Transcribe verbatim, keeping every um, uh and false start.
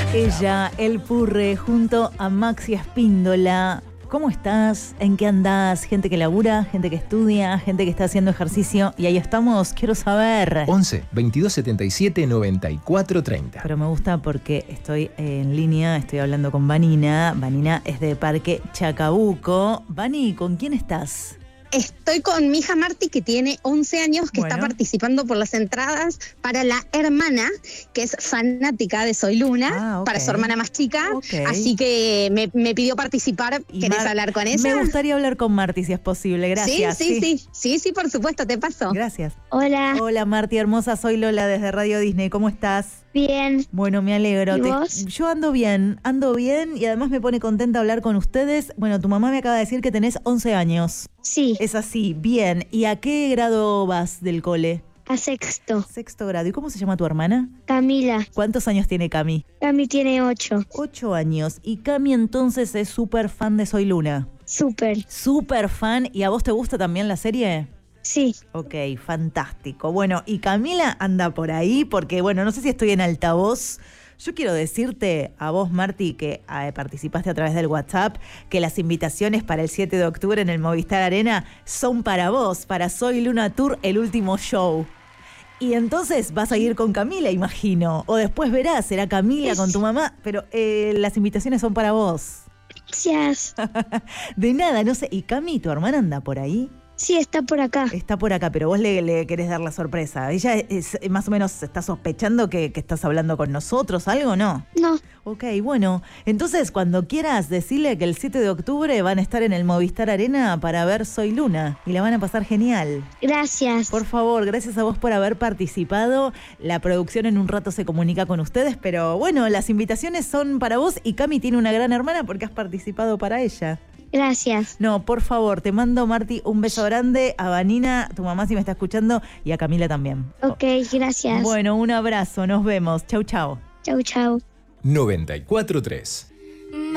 Ella, El Purre, junto a Maxi Espíndola. ¿Cómo estás? ¿En qué andás? Gente que labura, gente que estudia, gente que está haciendo ejercicio. Y ahí estamos, quiero saber. once, veintidós setenta y siete, noventa y cuatro treinta. Pero me gusta porque estoy en línea, estoy hablando con Vanina. Vanina es de Parque Chacabuco. Vani, ¿con quién estás? Estoy con mi hija Marti, que tiene once años, que Bueno. está participando por las entradas para la hermana, que es fanática de Soy Luna, Ah, ok. para su hermana más chica. Ok. Así que me, me pidió participar. Y ¿Querés Mar- hablar con ella? Me gustaría hablar con Marti si es posible, gracias. Sí, sí, sí, sí, sí, por supuesto, te paso. Gracias. Hola, Hola Marti, hermosa, soy Lola desde Radio Disney, ¿cómo estás? bien. Bueno, me alegro. ¿Y Te- vos? Yo ando bien, ando bien y además me pone contenta hablar con ustedes. Bueno, tu mamá me acaba de decir que tenés once años. Sí, Es así, bien. ¿Y a qué grado vas del cole? a sexto. Sexto grado. ¿Y cómo se llama tu hermana? Camila. ¿Cuántos años tiene Cami? Cami tiene ocho. Ocho años. Y Cami entonces es súper fan de Soy Luna. Súper. Súper fan. ¿Y a vos te gusta también la serie? Sí, Ok, fantástico. Bueno, y Camila anda por ahí porque, bueno, no sé si estoy en altavoz. Yo quiero decirte a vos, Marti, que eh, participaste a través del WhatsApp, que las invitaciones para el siete de octubre en el Movistar Arena son para vos, para Soy Luna Tour, el último show. Y entonces vas a ir con Camila, imagino. O después verás, será Camila con tu mamá, pero eh, las invitaciones son para vos. gracias. De nada, no sé. ¿Y Cami, tu hermana anda por ahí? Sí, está por acá. Está por acá, pero vos le, le querés dar la sorpresa. ¿Ella es, más o menos está sospechando que, que estás hablando con nosotros, algo, no? No, Ok, bueno. Entonces, cuando quieras, decirle que el siete de octubre van a estar en el Movistar Arena para ver Soy Luna. Y la van a pasar genial. gracias. Por favor, gracias a vos por haber participado. La producción en un rato se comunica con ustedes, pero bueno, las invitaciones son para vos y Cami tiene una gran hermana porque has participado para ella. Gracias. No, por favor, te mando, Marti, un beso grande, a Vanina, tu mamá si me está escuchando, y a Camila también. Ok, gracias. Bueno, un abrazo, nos vemos. Chau, chau. Chau, chau. noventa y cuatro tres.